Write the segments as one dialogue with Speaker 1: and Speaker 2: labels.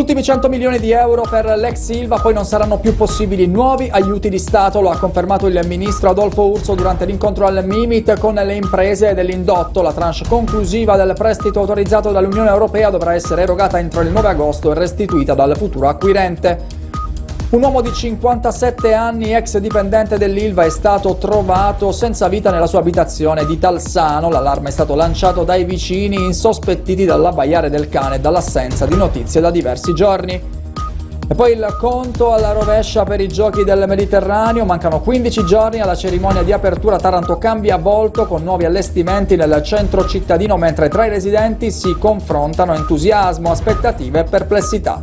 Speaker 1: Ultimi 100 milioni di euro per l'ex Ilva, poi non saranno più possibili nuovi aiuti di Stato, lo ha confermato il ministro Adolfo Urso durante l'incontro al Mimit con le imprese dell'indotto. La tranche conclusiva del prestito autorizzato dall'Unione Europea dovrà essere erogata entro il 9 agosto e restituita dal futuro acquirente. Un uomo di 57 anni, ex dipendente dell'Ilva, è stato trovato senza vita nella sua abitazione di Talsano. L'allarme è stato lanciato dai vicini, insospettiti dall'abbaiare del cane e dall'assenza di notizie da diversi giorni. E poi il conto alla rovescia per i Giochi del Mediterraneo. Mancano 15 giorni alla cerimonia di apertura. Taranto cambia volto con nuovi allestimenti nel centro cittadino, mentre tra i residenti si confrontano entusiasmo, aspettative e perplessità.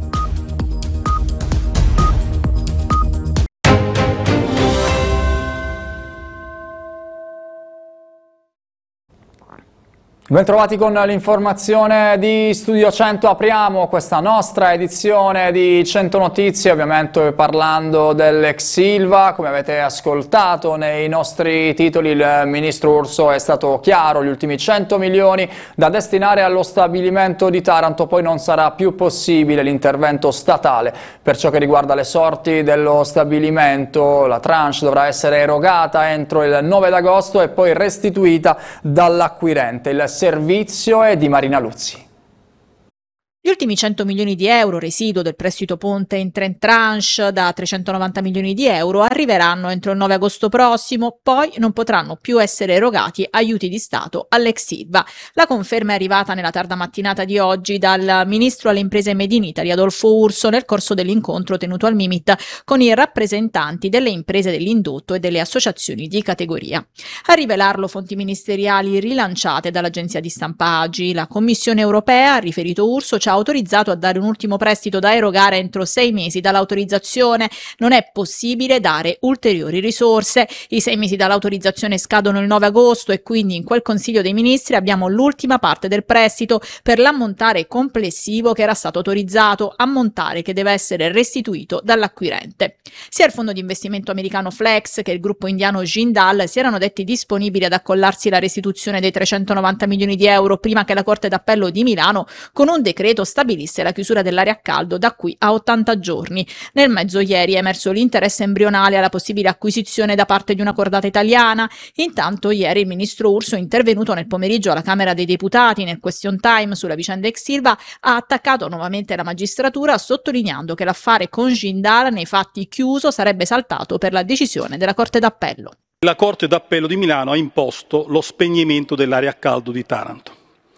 Speaker 1: Bentrovati con l'informazione di Studio 100, apriamo questa nostra edizione di 100 Notizie, ovviamente parlando dell'ex Ilva. Come avete ascoltato nei nostri titoli, il ministro Urso è stato chiaro: gli ultimi 100 milioni da destinare allo stabilimento di Taranto, poi non sarà più possibile l'intervento statale. Per ciò che riguarda le sorti dello stabilimento, la tranche dovrà essere erogata entro il 9 agosto e poi restituita dall'acquirente. Il servizio è di Marina Luzzi.
Speaker 2: Gli ultimi 100 milioni di euro, residuo del prestito ponte in tre tranche da 390 milioni di euro, arriveranno entro il 9 agosto prossimo, poi non potranno più essere erogati aiuti di Stato all'ex Ilva. La conferma è arrivata nella tarda mattinata di oggi dal ministro alle imprese Made in Italy Adolfo Urso nel corso dell'incontro tenuto al Mimit con i rappresentanti delle imprese dell'indotto e delle associazioni di categoria. A rivelarlo fonti ministeriali rilanciate dall'agenzia di stampa AGI. La Commissione europea, ha riferito Urso, ci ha autorizzato a dare un ultimo prestito da erogare entro 6 mesi dall'autorizzazione. Non è possibile dare ulteriori risorse. I 6 mesi dall'autorizzazione scadono il 9 agosto e quindi in quel Consiglio dei Ministri abbiamo l'ultima parte del prestito per l'ammontare complessivo che era stato autorizzato, ammontare che deve essere restituito dall'acquirente. Sia il fondo di investimento americano Flex che il gruppo indiano Jindal si erano detti disponibili ad accollarsi la restituzione dei 390 milioni di euro prima che la Corte d'Appello di Milano con un decreto stabilisse la chiusura dell'area a caldo da qui a 80 giorni. Nel mezzo ieri è emerso l'interesse embrionale alla possibile acquisizione da parte di una cordata italiana. Intanto ieri il ministro Urso, intervenuto nel pomeriggio alla Camera dei Deputati nel question time sulla vicenda ex Ilva, ha attaccato nuovamente la magistratura sottolineando che l'affare con Jindal nei fatti chiuso sarebbe saltato per la decisione della Corte d'Appello.
Speaker 3: La Corte d'Appello di Milano ha imposto lo spegnimento dell'area a caldo di Taranto.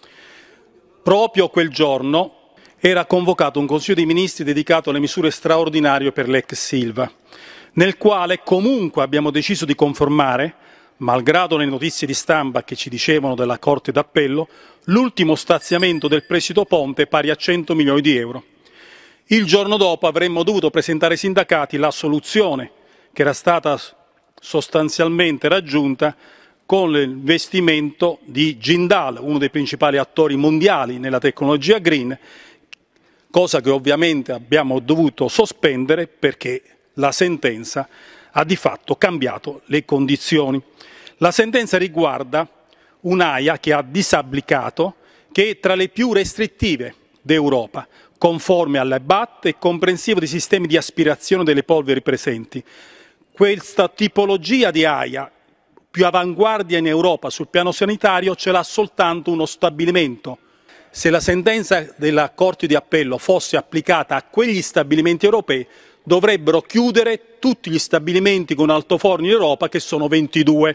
Speaker 3: Proprio quel giorno era convocato un Consiglio dei Ministri dedicato alle misure straordinarie per l'ex Ilva, nel quale comunque abbiamo deciso di confermare, malgrado le notizie di stampa che ci dicevano della Corte d'Appello, l'ultimo stanziamento del prestito ponte pari a 100 milioni di euro. Il giorno dopo avremmo dovuto presentare ai sindacati la soluzione che era stata sostanzialmente raggiunta con l'investimento di Jindal, uno dei principali attori mondiali nella tecnologia green, cosa che ovviamente abbiamo dovuto sospendere perché la sentenza ha di fatto cambiato le condizioni. La sentenza riguarda un'AIA che ha disapplicato, che è tra le più restrittive d'Europa, conforme alle BAT e comprensivo dei sistemi di aspirazione delle polveri presenti. Questa tipologia di AIA più avanguardia in Europa sul piano sanitario ce l'ha soltanto uno stabilimento. Se la sentenza della Corte di Appello fosse applicata a quegli stabilimenti europei, dovrebbero chiudere tutti gli stabilimenti con altoforni in Europa, che sono 22.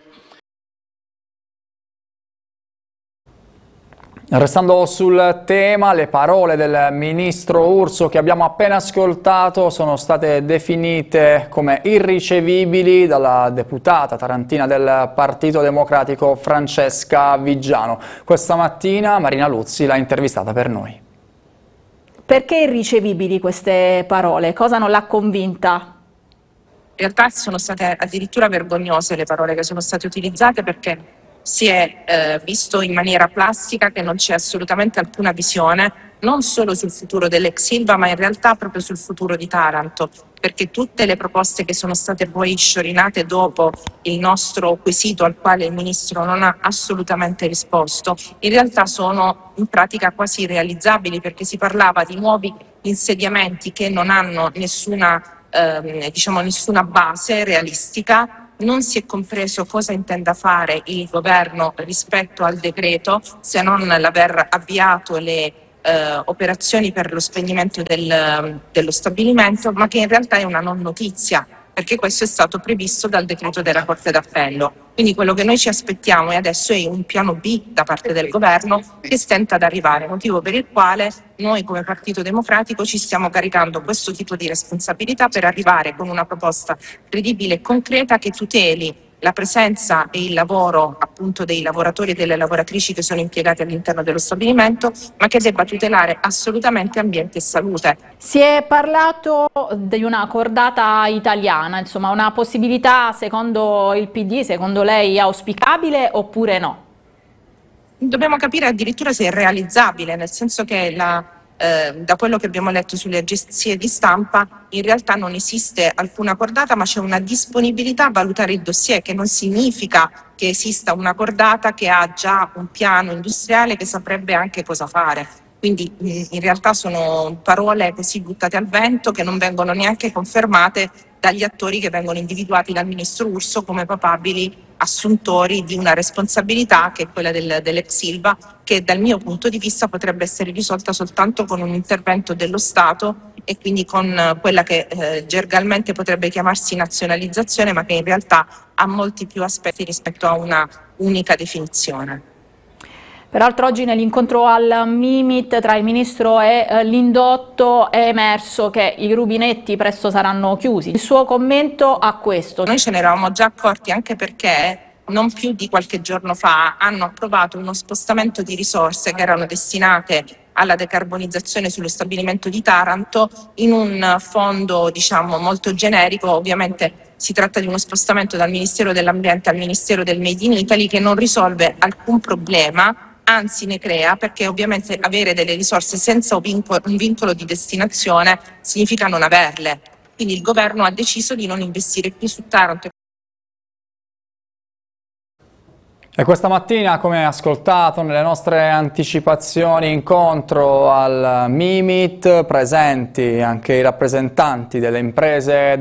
Speaker 1: Restando sul tema, le parole del ministro Urso che abbiamo appena ascoltato sono state definite come irricevibili dalla deputata tarantina del Partito Democratico Francesca Viggiano. Questa mattina Marina Luzzi l'ha intervistata per noi.
Speaker 2: Perché irricevibili queste parole? Cosa non l'ha convinta?
Speaker 4: In realtà sono state addirittura vergognose le parole che sono state utilizzate, perché si è visto in maniera plastica che non c'è assolutamente alcuna visione, non solo sul futuro dell'ex Ilva, ma in realtà proprio sul futuro di Taranto. perché tutte le proposte che sono state poi sciorinate dopo il nostro quesito, al quale il Ministro non ha assolutamente risposto, in realtà sono in pratica quasi irrealizzabili, perché si parlava di nuovi insediamenti che non hanno nessuna base realistica. Non si è compreso cosa intenda fare il governo rispetto al decreto, se non l'aver avviato le operazioni per lo spegnimento dello stabilimento, ma che in realtà è una non notizia, perché questo è stato previsto dal decreto della Corte d'Appello. Quindi quello che noi ci aspettiamo adesso è un piano B da parte del governo che stenta ad arrivare, motivo per il quale noi come Partito Democratico ci stiamo caricando questo tipo di responsabilità per arrivare con una proposta credibile e concreta che tuteli la presenza e il lavoro appunto dei lavoratori e delle lavoratrici che sono impiegati all'interno dello stabilimento, ma che debba tutelare assolutamente ambiente e salute.
Speaker 2: Si è parlato di una cordata italiana, insomma una possibilità secondo il PD, secondo lei auspicabile oppure no?
Speaker 4: Dobbiamo capire addirittura se è realizzabile, nel senso che da quello che abbiamo letto sulle agenzie di stampa in realtà non esiste alcuna cordata, ma c'è una disponibilità a valutare il dossier, che non significa che esista una cordata che ha già un piano industriale che saprebbe anche cosa fare. Quindi in realtà sono parole così buttate al vento che non vengono neanche confermate dagli attori che vengono individuati dal ministro Urso come papabili assuntori di una responsabilità che è quella dell'ex Ilva, che dal mio punto di vista potrebbe essere risolta soltanto con un intervento dello Stato e quindi con quella che gergalmente potrebbe chiamarsi nazionalizzazione, ma che in realtà ha molti più aspetti rispetto a una unica definizione.
Speaker 2: Peraltro oggi nell'incontro al Mimit tra il Ministro e l'indotto è emerso che i rubinetti presto saranno chiusi. Il suo commento a questo?
Speaker 4: Noi ce ne eravamo già accorti, anche perché non più di qualche giorno fa hanno approvato uno spostamento di risorse che erano destinate alla decarbonizzazione sullo stabilimento di Taranto in un fondo molto generico. Ovviamente si tratta di uno spostamento dal Ministero dell'Ambiente al Ministero del Made in Italy che non risolve alcun problema, anzi ne crea, perché ovviamente avere delle risorse senza un vincolo di destinazione significa non averle. Quindi il governo ha deciso di non investire più su Taranto.
Speaker 1: E questa mattina, come ascoltato nelle nostre anticipazioni, incontro al Mimit, presenti anche i rappresentanti delle imprese